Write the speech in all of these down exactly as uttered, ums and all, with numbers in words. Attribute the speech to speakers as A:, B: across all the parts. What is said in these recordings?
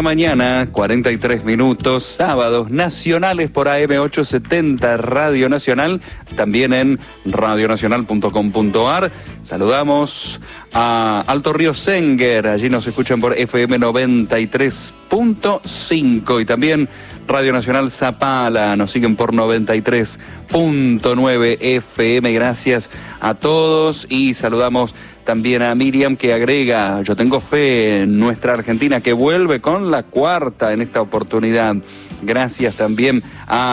A: la mañana, cuarenta y tres minutos, sábados nacionales por A M ochocientos setenta Radio Nacional, también en radio nacional punto com punto a r. Saludamos a Alto Río Senguer, allí nos escuchan por F M noventa y tres punto cinco y también Radio Nacional Zapala, nos siguen por noventa y tres punto nueve F M. Gracias a todos y saludamos también a Miriam, que agrega: yo tengo fe en nuestra Argentina, que vuelve con la cuarta en esta oportunidad. Gracias también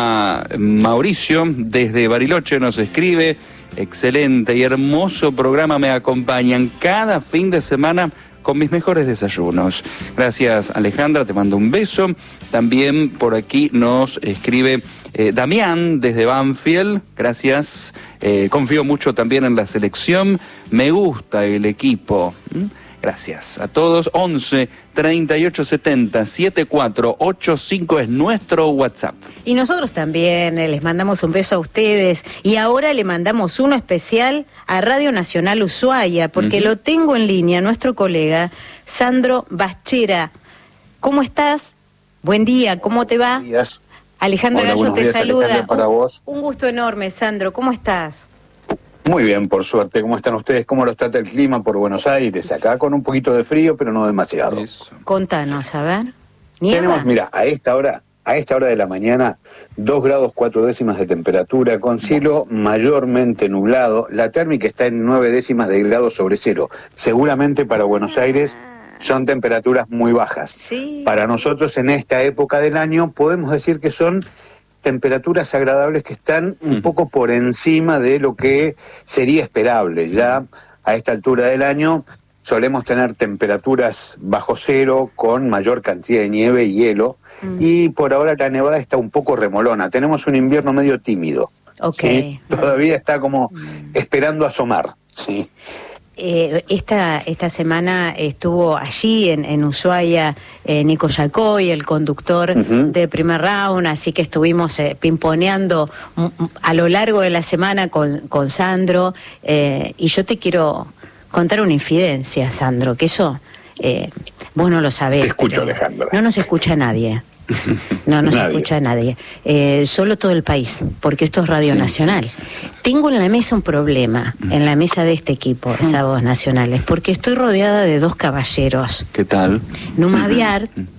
A: a Mauricio, desde Bariloche nos escribe: excelente y hermoso programa, me acompañan cada fin de semana con mis mejores desayunos. Gracias, Alejandra, te mando un beso. También por aquí nos escribe eh, Damián desde Banfield. Gracias, eh, confío mucho también en la selección, me gusta el equipo. ¿Mm? Gracias a todos. Once treinta y ocho setenta setenta y cuatro ochenta y cinco es nuestro WhatsApp.
B: Y nosotros también eh, les mandamos un beso a ustedes. Y ahora le mandamos uno especial a Radio Nacional Ushuaia, porque uh-huh. lo tengo en línea, nuestro colega Sandro Baschera. ¿Cómo estás? Buen día, ¿cómo te va?
C: Buenos días.
B: Alejandra
C: Hola,
B: Gallo te
C: días,
B: saluda.
C: para vos.
B: Un gusto enorme, Sandro. ¿Cómo estás?
C: Muy bien, por suerte. ¿Cómo están ustedes? ¿Cómo los trata el clima por Buenos Aires? Acá con un poquito de frío, pero no demasiado.
B: Eso. Contanos, a ver. ¿Nieva?
C: Tenemos, mira, a esta hora, a esta hora de la mañana, dos grados cuatro décimas de temperatura, con cielo mayormente nublado. La térmica está en nueve décimas de grado sobre cero. Seguramente para Buenos Aires son temperaturas muy bajas.
B: Sí.
C: Para nosotros en esta época del año podemos decir que son temperaturas agradables que están un poco por encima de lo que sería esperable. Ya a esta altura del año solemos tener temperaturas bajo cero con mayor cantidad de nieve y hielo, mm. y por ahora la nevada está un poco remolona. Tenemos un invierno medio tímido.
B: Okay.
C: ¿Sí? Todavía está como esperando asomar. Sí.
B: Eh, esta esta semana estuvo allí en, en Ushuaia eh, Nico Yacoy, el conductor uh-huh. de Primer Round, así que estuvimos eh, pimponeando a lo largo de la semana con, con Sandro, eh, y yo te quiero contar una infidencia, Sandro, que eso eh, vos no lo sabés.
C: Te escucho, Alejandra.
B: No nos escucha nadie. No, no se
C: nadie.
B: escucha a nadie. Eh, solo todo el país, porque esto es Radio sí, Nacional. Sí, sí, sí. Tengo en la mesa un problema, mm. en la mesa de este equipo, mm. Sábados Nacionales, porque estoy rodeada de dos caballeros.
A: ¿Qué tal?
B: Numa Viar mm.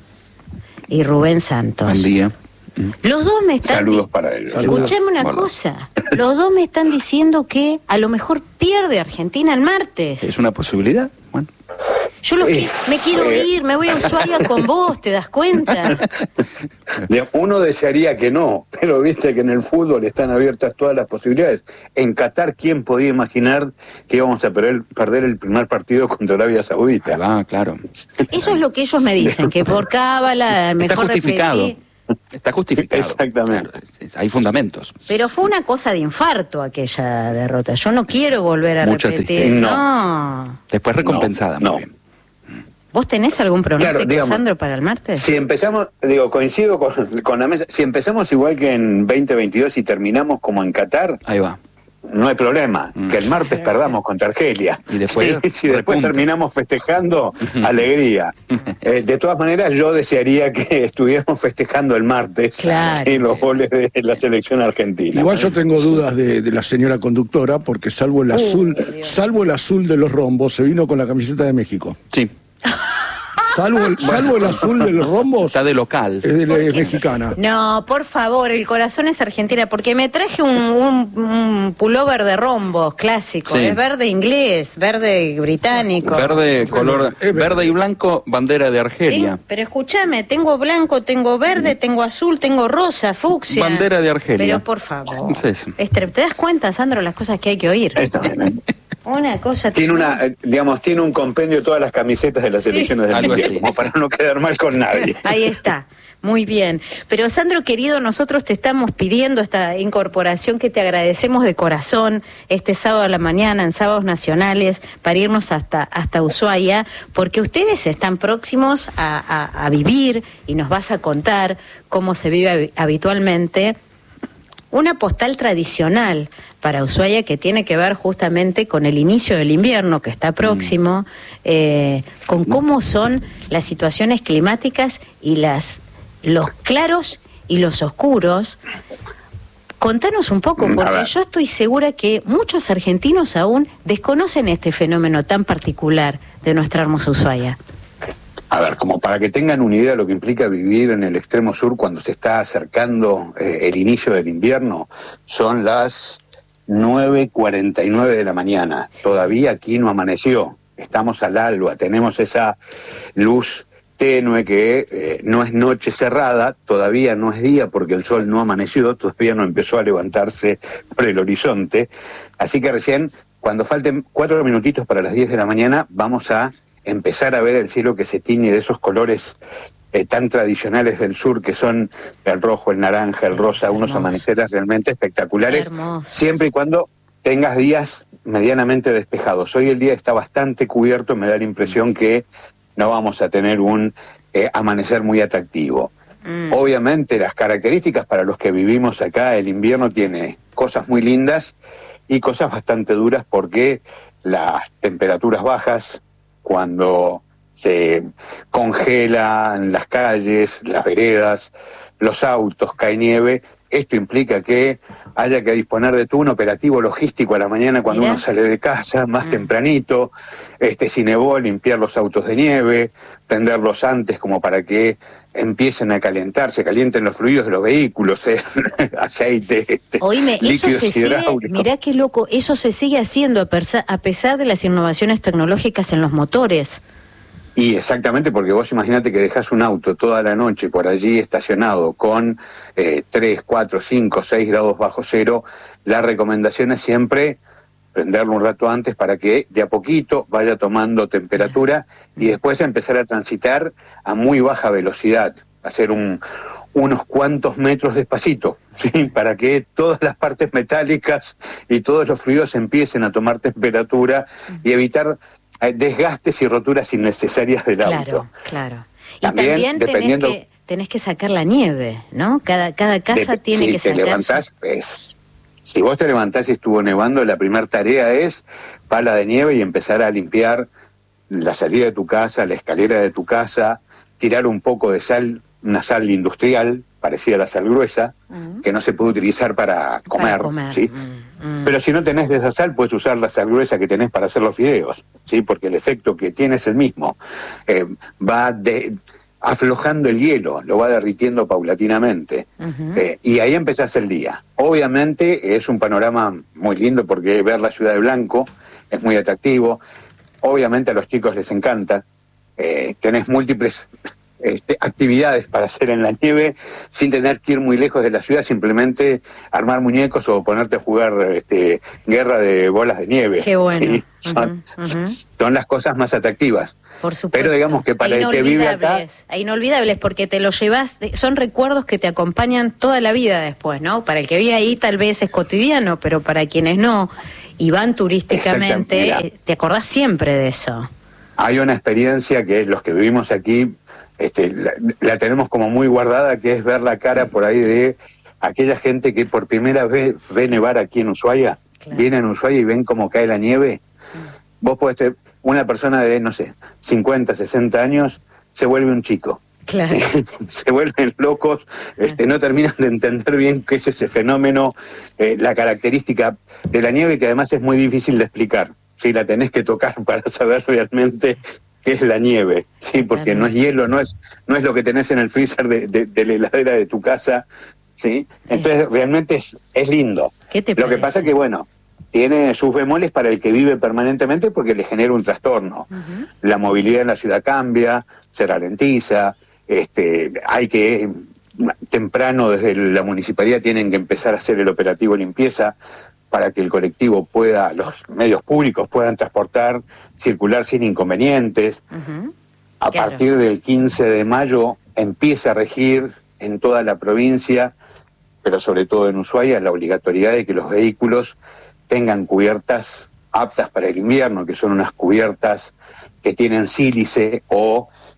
B: y Rubén Santos.
A: Buen día.
B: Mm. Los dos me están...
C: Saludos di- para ellos.
B: Escuchame una bueno. cosa. Los dos me están diciendo que a lo mejor pierde Argentina el martes.
A: ¿Es una posibilidad? Bueno.
B: Yo los eh, que, me quiero eh, ir, me voy a Ushuaia con vos, ¿te das cuenta?
C: Uno desearía que no, pero viste que en el fútbol están abiertas todas las posibilidades. En Qatar, ¿quién podía imaginar que íbamos a perder, perder el primer partido contra Arabia Saudita?
A: Ah, claro.
B: Eso es lo que ellos me dicen, que por cábala, mejor
A: está justificado.
B: Repetir.
A: Está justificado.
C: Exactamente.
A: Claro, es, es, hay fundamentos.
B: Pero fue una cosa de infarto aquella derrota. Yo no quiero volver a
A: Mucha
B: repetir.
C: No.
B: no.
A: Después recompensada,
C: no,
A: muy
C: no.
A: bien.
B: ¿Vos tenés algún pronóstico,
C: claro, digamos,
B: Sandro, para el martes?
C: Si empezamos, digo, coincido con, con la mesa, si empezamos igual que en veinte veintidós y terminamos como en Qatar,
A: ahí va.
C: No hay problema, mm. que el martes perdamos contra Argelia.
A: Y después,
C: sí, si después terminamos festejando, alegría. Eh, de todas maneras, yo desearía que estuviéramos festejando el martes,
B: claro.
C: sí, los goles de la selección argentina.
D: Igual yo tengo dudas de, de la señora conductora, porque salvo el azul, uh, salvo el azul de los rombos, se vino con la camiseta de México.
A: Sí.
D: Salvo el, salvo el azul del rombo.
A: Está de local.
D: Es, de, es mexicana.
B: No, por favor, el corazón es argentina, porque me traje un, un, un pullover de rombos clásico. Sí. Es verde inglés, verde británico.
A: Verde, color, verde, verde y blanco, bandera de Argelia.
B: ¿Sí? Pero escúchame, tengo blanco, tengo verde, tengo azul, tengo rosa, fucsia.
A: Bandera de Argelia.
B: Pero por favor.
A: Sí, sí.
B: ¿Te das cuenta, Sandro, las cosas que hay que oír?
C: Está bien, ¿eh?
B: Una cosa...
C: Tiene una, eh, digamos, tiene un compendio de todas las camisetas de las
B: sí.
C: selecciones del mundial, como para no quedar mal con nadie.
B: Ahí está. Muy bien. Pero Sandro, querido, nosotros te estamos pidiendo esta incorporación que te agradecemos de corazón este sábado a la mañana en Sábados Nacionales para irnos hasta, hasta Ushuaia, porque ustedes están próximos a, a, a vivir y nos vas a contar cómo se vive habitualmente una postal tradicional para Ushuaia que tiene que ver justamente con el inicio del invierno que está próximo, mm. eh, con cómo son las situaciones climáticas y las los claros y los oscuros. Contanos un poco, porque yo estoy segura que muchos argentinos aún desconocen este fenómeno tan particular de nuestra hermosa Ushuaia.
C: A ver, como para que tengan una idea de lo que implica vivir en el extremo sur cuando se está acercando eh, el inicio del invierno, son las nueve cuarenta y nueve de la mañana. Todavía aquí no amaneció, estamos al alba, tenemos esa luz tenue que eh, no es noche cerrada, todavía no es día porque el sol no amaneció, todavía no empezó a levantarse por el horizonte, así que recién, cuando falten cuatro minutitos para las diez de la mañana, vamos a empezar a ver el cielo que se tiñe de esos colores eh, tan tradicionales del sur, que son el rojo, el naranja, el rosa, hermoso. Unos amaneceres realmente espectaculares, hermoso. Siempre y cuando tengas días medianamente despejados. Hoy el día está bastante cubierto, me da la impresión que no vamos a tener un eh, amanecer muy atractivo. Mm. Obviamente las características para los que vivimos acá, el invierno tiene cosas muy lindas y cosas bastante duras porque las temperaturas bajas, cuando se congelan las calles, las veredas, los autos, cae nieve, esto implica que haya que disponer de todo un operativo logístico a la mañana cuando Mira. uno sale de casa, más mm. tempranito, este, si nevó, limpiar los autos de nieve, prenderlos antes como para que empiecen a calentar, se calienten los fluidos de los vehículos, eh, aceite, este,
B: Oíme, eso se sigue, mirá qué loco, eso se sigue haciendo a, persa, a pesar de las innovaciones tecnológicas en los motores.
C: Y exactamente, porque vos imaginate que dejás un auto toda la noche por allí estacionado con eh, tres, cuatro, cinco, seis grados bajo cero, la recomendación es siempre prenderlo un rato antes para que de a poquito vaya tomando temperatura y después empezar a transitar a muy baja velocidad, hacer un, unos cuantos metros despacito, ¿sí? Para que todas las partes metálicas y todos los fluidos empiecen a tomar temperatura y evitar desgastes y roturas innecesarias del
B: claro,
C: auto.
B: Claro, claro. Y también, también dependiendo, tenés, que, tenés que sacar la nieve, ¿no? Cada, cada casa de, tiene
C: si
B: que
C: te
B: sacar
C: levantás,
B: su...
C: es, si vos te levantás y estuvo nevando, la primera tarea es pala de nieve y empezar a limpiar la salida de tu casa, la escalera de tu casa, tirar un poco de sal, una sal industrial, parecida a la sal gruesa, uh-huh. que no se puede utilizar para comer, para comer. ¿sí? Uh-huh. Pero si no tenés de esa sal, puedes usar la sal gruesa que tenés para hacer los fideos, ¿sí? Porque el efecto que tiene es el mismo. Eh, va de, aflojando el hielo, lo va derritiendo paulatinamente. Uh-huh. Eh, y ahí empezás el día. Obviamente es un panorama muy lindo porque ver la ciudad de blanco es muy atractivo. Obviamente a los chicos les encanta. Eh, tenés múltiples... Este, actividades para hacer en la nieve sin tener que ir muy lejos de la ciudad, simplemente armar muñecos o ponerte a jugar este, guerra de bolas de nieve.
B: Qué bueno. ¿sí?
C: Son,
B: uh-huh, uh-huh.
C: son las cosas más atractivas.
B: Por supuesto.
C: Pero digamos que para el que vive acá...
B: Inolvidables, porque te lo llevas, son recuerdos que te acompañan toda la vida después, ¿no? Para el que vive ahí tal vez es cotidiano, pero para quienes no y van turísticamente, te acordás siempre de eso.
C: Hay una experiencia que los que vivimos aquí... Este, la, la tenemos como muy guardada, que es ver la cara por ahí de aquella gente que por primera vez ve nevar aquí en Ushuaia, claro. Vienen a Ushuaia y ven cómo cae la nieve. Mm. Vos podés tener una persona de, no sé, cincuenta, sesenta años, se vuelve un chico.
B: Claro.
C: Se vuelven locos, este, no terminan de entender bien qué es ese fenómeno, eh, la característica de la nieve, que además es muy difícil de explicar. Si la tenés que tocar para saber realmente... que es la nieve, sí, porque claro. no es hielo, no es no es lo que tenés en el freezer de, de, de la heladera de tu casa, sí, entonces eh. realmente es, es lindo.
B: ¿Qué te
C: lo
B: parece?
C: Que pasa que, bueno, tiene sus bemoles para el que vive permanentemente porque le genera un trastorno. Uh-huh. La movilidad en la ciudad cambia, se ralentiza, este, hay que, temprano desde la municipalidad tienen que empezar a hacer el operativo limpieza, para que el colectivo pueda, los medios públicos puedan transportar, circular sin inconvenientes. Uh-huh. A claro. partir del quince de mayo empieza a regir en toda la provincia, pero sobre todo en Ushuaia, la obligatoriedad de que los vehículos tengan cubiertas aptas para el invierno, que son unas cubiertas que tienen sílice o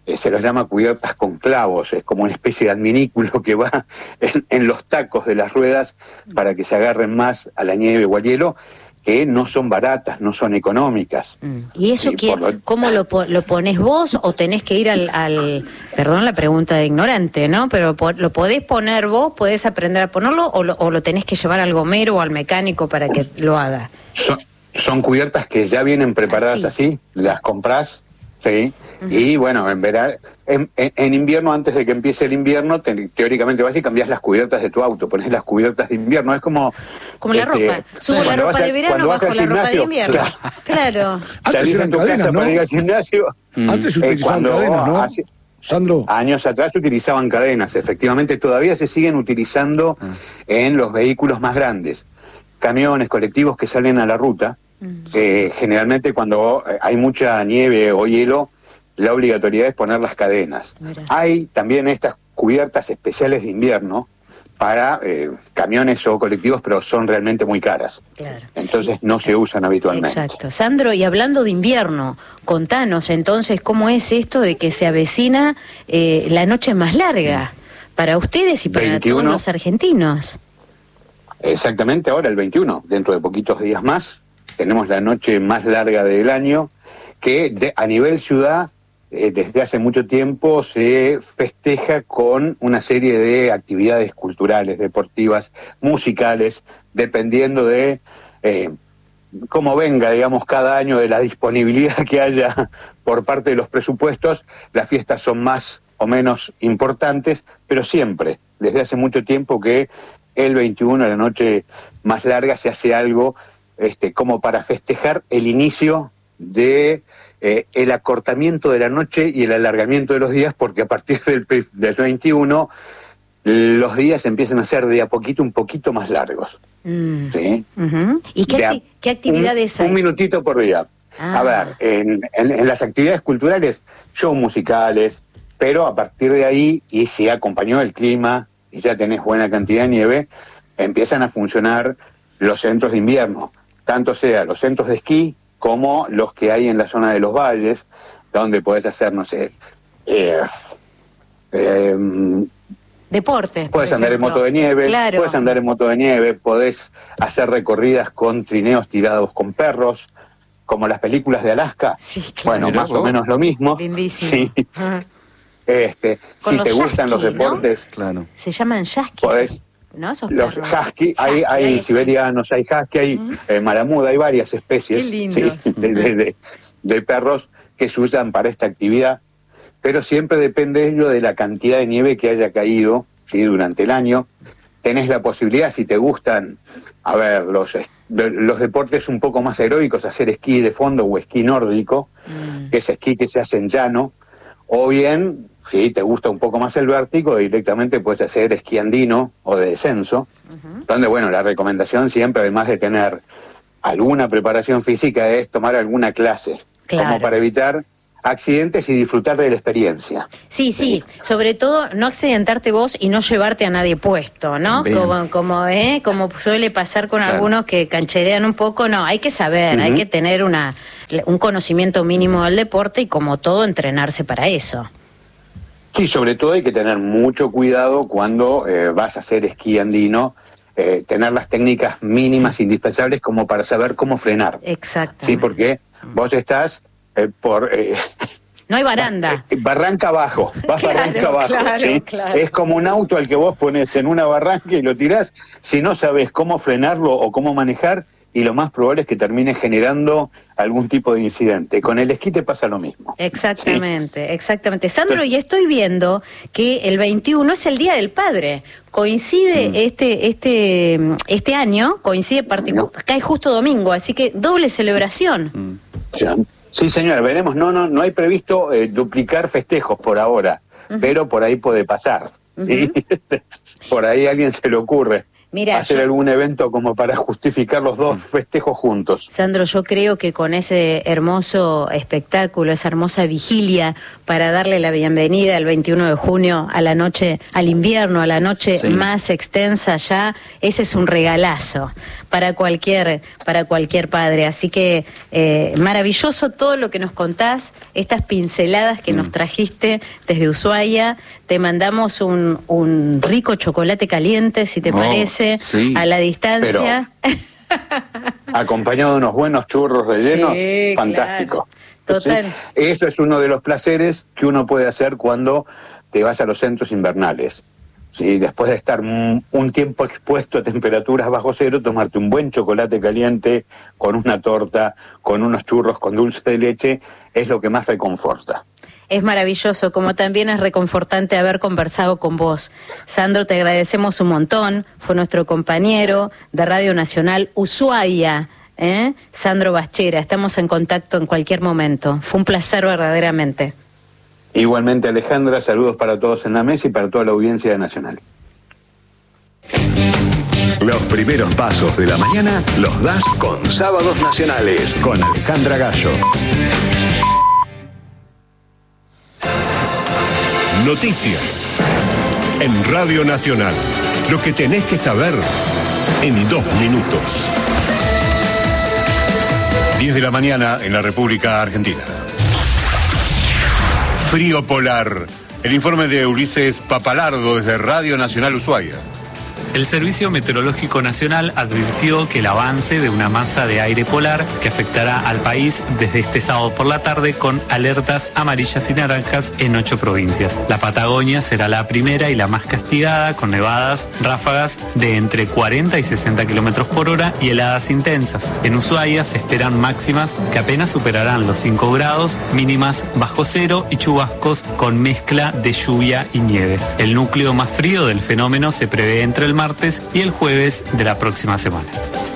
C: eh, se las llama cubiertas con clavos, es como una especie de adminículo que va en, en los tacos de las ruedas para que se agarren más a la nieve o al hielo, que no son baratas, no son económicas.
B: ¿Y eso
C: y
B: quién,
C: lo...
B: cómo lo, lo pones vos o tenés que ir al, al, perdón la pregunta de ignorante, ¿no? Pero ¿lo podés poner vos, podés aprender a ponerlo o lo, o lo tenés que llevar al gomero o al mecánico para que lo haga?
C: Son, son cubiertas que ya vienen preparadas así, así las comprás, sí, uh-huh. Y bueno, en verano, en, en, en invierno, antes de que empiece el invierno, te, teóricamente vas y cambias las cubiertas de tu auto, pones las cubiertas de invierno, es como...
B: Como la
C: este,
B: ropa, subo la ropa a, de verano, bajo la ropa de invierno. Claro. claro.
C: Salís en tu cadenas, casa ¿no? para ir al gimnasio.
D: Mm. Antes se utilizaban eh, cadenas, ¿no? Hace, Sandro.
C: Años atrás se utilizaban cadenas, efectivamente, todavía se siguen utilizando ah. en los vehículos más grandes. Camiones, colectivos que salen a la ruta, mm. eh, generalmente cuando hay mucha nieve o hielo, la obligatoriedad es poner las cadenas. Mira. Hay también estas cubiertas especiales de invierno para eh, camiones o colectivos, pero son realmente muy caras. Claro. Entonces no se usan habitualmente.
B: Exacto. Sandro, y hablando de invierno, contanos entonces cómo es esto de que se avecina eh, la noche más larga para ustedes y para veintiuno todos los argentinos.
C: Exactamente, ahora el veintiuno, dentro de poquitos días más, tenemos la noche más larga del año, que de, a nivel ciudad, eh, desde hace mucho tiempo se festeja con una serie de actividades culturales, deportivas, musicales, dependiendo de eh, cómo venga, digamos, cada año, de la disponibilidad que haya por parte de los presupuestos. Las fiestas son más o menos importantes, pero siempre, desde hace mucho tiempo que el veintiuno, la noche más larga, se hace algo este, como para festejar el inicio de eh, el acortamiento de la noche y el alargamiento de los días, porque a partir del, del veintiuno los días empiezan a ser de a poquito un poquito más largos. Mm. ¿Sí?
B: Uh-huh. ¿Y qué, acti- qué actividades
C: un,
B: hay?
C: Un minutito por día. Ah. A ver, en, en, en las actividades culturales, shows musicales, pero a partir de ahí, y si acompañó el clima, y ya tenés buena cantidad de nieve, empiezan a funcionar los centros de invierno, tanto sea los centros de esquí como los que hay en la zona de los valles, donde podés hacer, no sé, eh, eh,
B: deportes.
C: Puedes andar en moto de nieve, claro. puedes andar en moto de nieve, podés hacer recorridas con trineos tirados con perros, como las películas de Alaska.
B: Sí, claro.
C: Bueno,
A: Mirá
C: más
A: vos.
C: o menos lo mismo.
B: Lindísimo.
C: Sí.
B: Ajá.
C: Este,
B: con
C: si te gustan
B: yasky,
C: los deportes,
B: ¿no?
A: Claro.
B: Se llaman yasky.
C: Podés,
B: ¿no? Esos
C: los
B: perros.
C: husky, hay, hay
B: hay
C: siberianos, hay husky, hay
B: Mm.
C: eh, malamud, hay varias especies
B: Qué lindos.
C: ¿sí? de, de, de, de perros que se usan para esta actividad, pero siempre depende ello de la cantidad de nieve que haya caído, ¿sí? durante el año. Tenés la posibilidad, si te gustan, a ver, los, los deportes un poco más aeróbicos, hacer esquí de fondo o esquí nórdico,
B: Mm.
C: que es esquí que se hace en llano, o bien, si te gusta un poco más el vértigo, directamente puedes hacer esquí andino o de descenso, uh-huh. donde, bueno, la recomendación siempre, además de tener alguna preparación física, es tomar alguna clase,
B: Claro.
C: como para evitar accidentes y disfrutar de la experiencia.
B: Sí, sí, sobre todo no accidentarte vos y no llevarte a nadie puesto, ¿no?
A: Bien.
B: Como como eh, como suele pasar con
A: Claro.
B: algunos que cancherean un poco, no, hay que saber,
C: Uh-huh.
B: hay que tener una un conocimiento mínimo del deporte y como todo entrenarse para eso.
C: Sí, sobre todo hay que tener mucho cuidado cuando eh, vas a hacer esquí andino, eh, tener las técnicas mínimas indispensables como para saber cómo frenar.
B: Exacto.
C: Sí, porque vos estás eh, por... Eh,
B: No hay baranda.
C: eh, barranca abajo, vas
B: Claro,
C: barranca abajo,
B: claro,
C: ¿sí?
B: claro.
C: Es como un auto al que vos pones en una barranca y lo tirás, si no sabes cómo frenarlo o cómo manejar, y lo más probable es que termine generando algún tipo de incidente. Con el esquí te pasa lo mismo.
B: Exactamente,
C: ¿sí?
B: exactamente. Sandro,
C: Entonces,
B: y estoy viendo que el veintiuno es el Día del Padre. Coincide
C: Mm.
B: este este este año, coincide particular, cae justo domingo, así que doble celebración.
A: Mm.
C: ya. Sí, señora, veremos. No, no, no hay previsto eh, duplicar festejos por ahora,
B: Uh-huh.
C: pero por ahí puede pasar. ¿sí? Por ahí a alguien se le ocurre.
B: Mira,
C: hacer
B: yo,
C: algún evento como para justificar los dos festejos juntos.
B: Sandro, yo creo que con ese hermoso espectáculo, esa hermosa vigilia para darle la bienvenida el veintiuno de junio a la noche, al invierno, a la noche sí. más extensa ya, ese es un regalazo para cualquier, para cualquier padre. Así que eh, maravilloso todo lo que nos contás, estas pinceladas que mm. nos trajiste desde Ushuaia. Te mandamos un, un rico chocolate caliente, si te oh, parece, sí, a la distancia.
C: Pero, acompañado de unos buenos churros rellenos, sí, fantástico.
B: Claro. Total.
C: ¿Sí? Eso es uno de los placeres que uno puede hacer cuando te vas a los centros invernales. ¿Sí? Después de estar un, un tiempo expuesto a temperaturas bajo cero, tomarte un buen chocolate caliente con una torta, con unos churros con dulce de leche, es lo que más reconforta.
B: Es maravilloso, como también es reconfortante haber conversado con vos. Sandro, te agradecemos un montón, fue nuestro compañero de Radio Nacional Ushuaia, ¿eh? Sandro Baschera, estamos en contacto en cualquier momento. Fue un placer verdaderamente.
C: Igualmente, Alejandra, saludos para todos en la mesa y para toda la audiencia de Nacional.
E: Los primeros pasos de la mañana los das con Sábados Nacionales, con Alejandra Gallo.
F: Noticias en Radio Nacional. Lo que tenés que saber en dos minutos. diez de la mañana en la República Argentina. Frío polar. El informe de Ulises Papalardo desde Radio Nacional Ushuaia.
G: El Servicio Meteorológico Nacional advirtió que el avance de una masa de aire polar que afectará al país desde este sábado por la tarde con alertas amarillas y naranjas en ocho provincias. La Patagonia será la primera y la más castigada, con nevadas, ráfagas de entre cuarenta y sesenta kilómetros por hora y heladas intensas. En Ushuaia se esperan máximas que apenas superarán los cinco grados, mínimas bajo cero y chubascos con mezcla de lluvia y nieve. El núcleo más frío del fenómeno se prevé entre el martes y el jueves de la próxima semana.